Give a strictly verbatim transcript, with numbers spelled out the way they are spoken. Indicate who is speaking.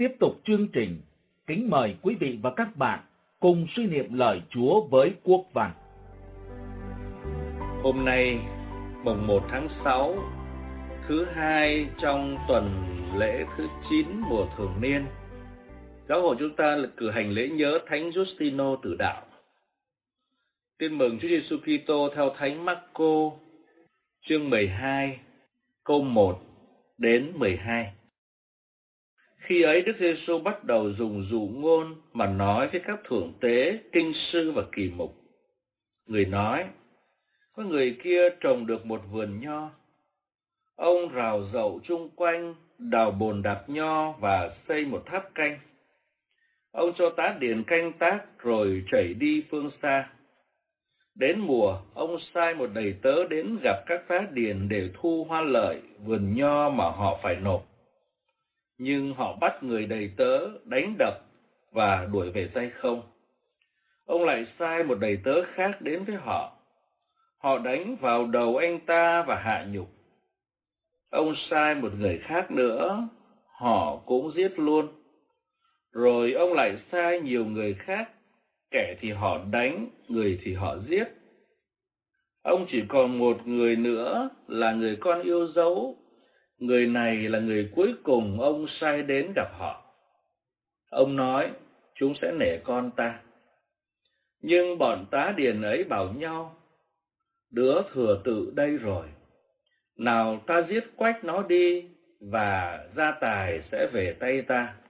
Speaker 1: Tiếp tục chương trình, kính mời quý vị và các bạn cùng suy niệm lời Chúa với Quốc Văn.
Speaker 2: Hôm nay, mùng một tháng sáu, thứ hai trong tuần lễ thứ chín mùa thường niên, giáo hội chúng ta cử hành lễ nhớ Thánh Giustino Tử Đạo. Tin mừng Chúa Giêsu Kitô theo Thánh Marco, chương mười hai, câu một đến mười hai. Khi ấy Đức Giêsu bắt đầu dùng dụ ngôn mà nói với các thượng tế, kinh sư và kỳ mục. Người nói: có người kia trồng được một vườn nho. Ông rào rậu chung quanh, đào bồn đạp nho và xây một tháp canh. Ông cho tá điền canh tác rồi chảy đi phương xa. Đến mùa, ông sai một đầy tớ đến gặp các tá điền để thu hoa lợi vườn nho mà họ phải nộp. Nhưng họ bắt người đầy tớ, đánh đập và đuổi về tay không. Ông lại sai một đầy tớ khác đến với họ. Họ đánh vào đầu anh ta và hạ nhục. Ông sai một người khác nữa, họ cũng giết luôn. Rồi ông lại sai nhiều người khác, kẻ thì họ đánh, người thì họ giết. Ông chỉ còn một người nữa là người con yêu dấu. Người này là người cuối cùng ông sai đến gặp họ. Ông nói: chúng sẽ nể con ta. Nhưng bọn tá điền ấy bảo nhau: đứa thừa tự đây rồi, nào ta giết quách nó đi, và gia tài sẽ về tay ta.